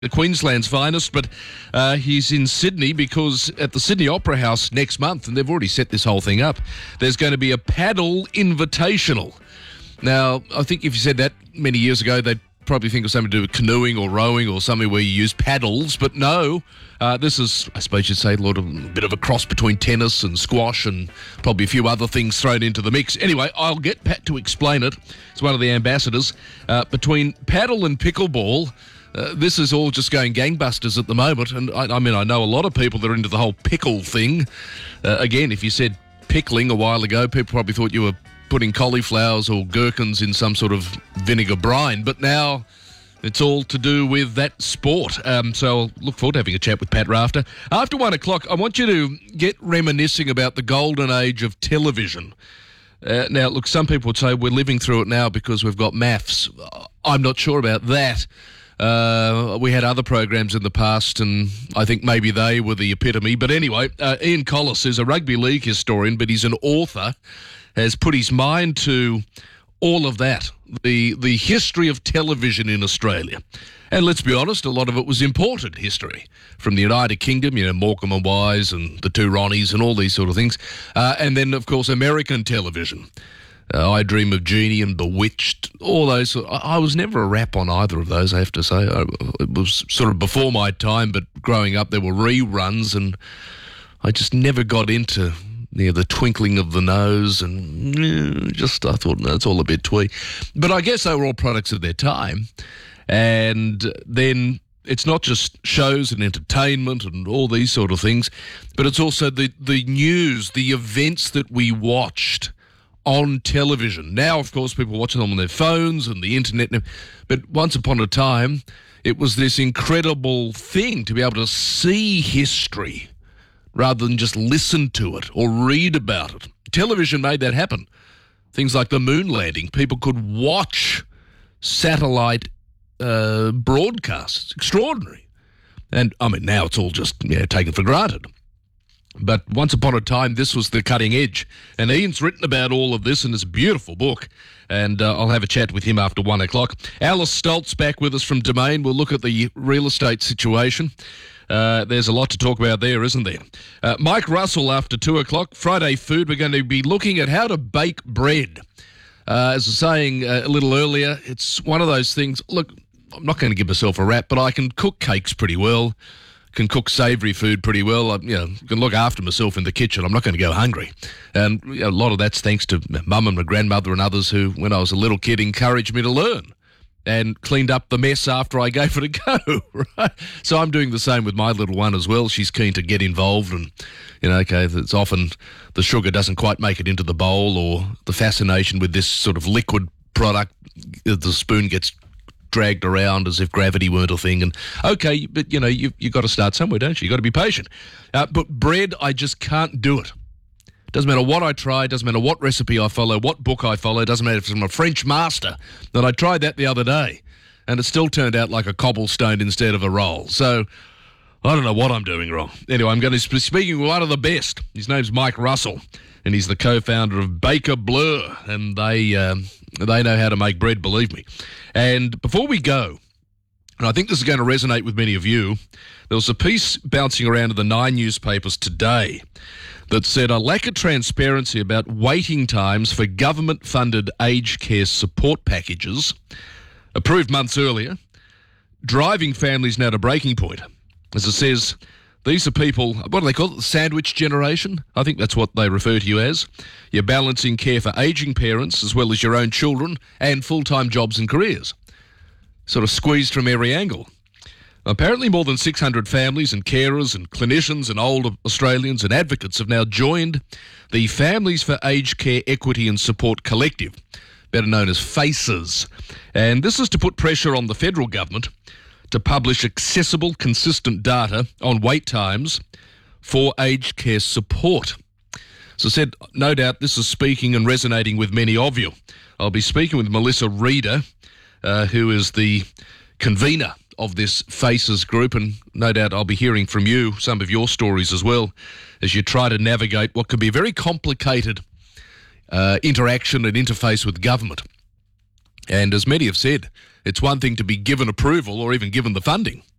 Queensland's finest, but he's in Sydney because at the Sydney Opera House next month, and they've already set this whole thing up, there's going to be a paddle invitational. Now, I think if you said that many years ago, they'd probably think of something to do with canoeing or rowing or something where you use paddles, but no, this is, I suppose you'd say, a bit of a cross between tennis and squash and probably a few other things thrown into the mix. Anyway, I'll get Pat to explain it. It's one of the ambassadors. Between paddle and pickleball, this is all just going gangbusters at the moment, and I know a lot of people that are into the whole pickle thing. Again, if you said pickling a while ago, people probably thought you were putting cauliflowers or gherkins in some sort of vinegar brine, but now it's all to do with that sport. So I'll look forward to having a chat with Pat Rafter. After 1 o'clock, I want you to get reminiscing about the golden age of television. Now, look, some people would say we're living through it now because we've got maths. I'm not sure about that. We had other programs in the past, and I think maybe they were the epitome. But anyway, Ian Collis is a rugby league historian, but he's an author, has put his mind to all of that, the history of television in Australia. And let's be honest, a lot of it was imported history from the United Kingdom, Morecambe and Wise and the Two Ronnies and all these sort of things. And then, of course, American television. I Dream of Jeannie and Bewitched, all those. I was never a rap on either of those, I have to say. It was sort of before my time, but growing up there were reruns, and I just never got into the twinkling of the nose, and I thought, no, it's all a bit twee. But I guess they were all products of their time. And then it's not just shows and entertainment and all these sort of things, but it's also the news, the events that we watched on television. Now, of course, people watching them on their phones and the internet. But once upon a time, it was this incredible thing to be able to see history rather than just listen to it or read about it. Television made that happen. Things like the moon landing. People could watch satellite broadcasts. Extraordinary. And, now it's all just taken for granted. But once upon a time, this was the cutting edge. And Ian's written about all of this, and it's a beautiful book. And I'll have a chat with him after 1 o'clock. Alice Stoltz back with us from Domain. We'll look at the real estate situation. There's a lot to talk about there, isn't there? Mike Russell after 2 o'clock. Friday Food, we're going to be looking at how to bake bread. As I was saying a little earlier, it's one of those things. Look, I'm not going to give myself a rap, but I can cook cakes pretty well. Can cook savoury food pretty well. I can look after myself in the kitchen. I'm not going to go hungry. And a lot of that's thanks to Mum and my grandmother and others who, when I was a little kid, encouraged me to learn and cleaned up the mess after I gave it a go, right? So I'm doing the same with my little one as well. She's keen to get involved, and, it's often the sugar doesn't quite make it into the bowl, or the fascination with this sort of liquid product, the spoon gets dragged around as if gravity weren't a thing. And okay, but you've got to start somewhere, don't you? You've got to be patient. But bread, I just can't do it. Doesn't matter what I try, doesn't matter what recipe I follow, what book I follow, doesn't matter if it's from a French master. And I tried that the other day, and it still turned out like a cobblestone instead of a roll. So I don't know what I'm doing wrong. Anyway, I'm going to be speaking with one of the best. His name's Mike Russell, and he's the co-founder of Baker Blur, and they know how to make bread, believe me. And before we go, and I think this is going to resonate with many of you, there was a piece bouncing around in the Nine newspapers today that said a lack of transparency about waiting times for government-funded aged care support packages, approved months earlier, driving families now to breaking point. As it says, these are people, what do they call it, the sandwich generation? I think that's what they refer to you as. You're balancing care for ageing parents as well as your own children and full-time jobs and careers. Sort of squeezed from every angle. Apparently more than 600 families and carers and clinicians and older Australians and advocates have now joined the Families for Aged Care Equity and Support Collective, better known as FACES. And this is to put pressure on the federal government to publish accessible, consistent data on wait times for aged care support. So I said, no doubt this is speaking and resonating with many of you. I'll be speaking with Melissa Reeder, who is the convener of this FACES group, and no doubt I'll be hearing from you some of your stories as well as you try to navigate what can be a very complicated interaction and interface with government. And as many have said, it's one thing to be given approval or even given the funding.